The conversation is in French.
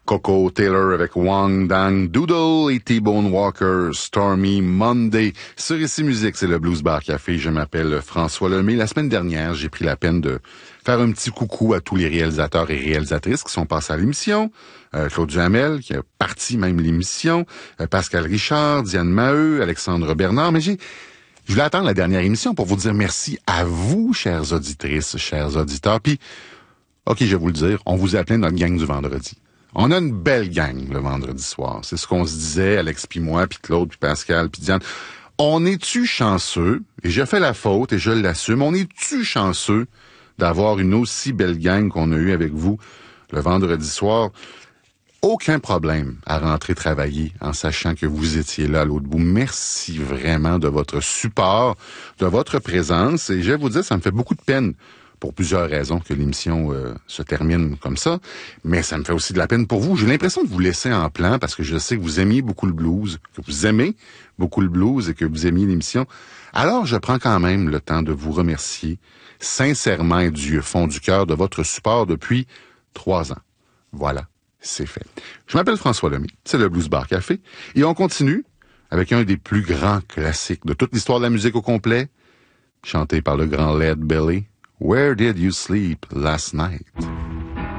Coco Taylor avec Wang Dang Doodle et T-Bone Walker, Stormy Monday. Sur Ici Musique, c'est le Blues Bar Café. Je m'appelle François Lemay. La semaine dernière, j'ai pris la peine de faire un petit coucou à tous les réalisateurs et réalisatrices qui sont passés à l'émission. Claude Duhamel, qui a parti même l'émission. Pascal Richard, Diane Maheu, Alexandre Bernard. Mais je voulais attendre la dernière émission pour vous dire merci à vous, chères auditrices, chers auditeurs. Puis, OK, je vais vous le dire, on vous a appelé notre gang du vendredi. On a une belle gang le vendredi soir. C'est ce qu'on se disait, Alex puis moi, puis Claude, puis Pascal, puis Diane. On est-tu chanceux, et je fais la faute et je l'assume, on est-tu chanceux d'avoir une aussi belle gang qu'on a eue avec vous le vendredi soir? Aucun problème à rentrer travailler en sachant que vous étiez là à l'autre bout. Merci vraiment de votre support, de votre présence. Et je vais vous dire, ça me fait beaucoup de peine pour plusieurs raisons que l'émission se termine comme ça. Mais ça me fait aussi de la peine pour vous. J'ai l'impression de vous laisser en plan parce que je sais que vous aimiez beaucoup le blues, que vous aimez beaucoup le blues et que vous aimiez l'émission. Alors, je prends quand même le temps de vous remercier sincèrement et du fond du cœur de votre support depuis 3 ans. Voilà. C'est fait. Je m'appelle François Lemay, c'est le Blues Bar Café, et on continue avec un des plus grands classiques de toute l'histoire de la musique au complet, chanté par le grand Led Belly, Where Did You Sleep Last Night?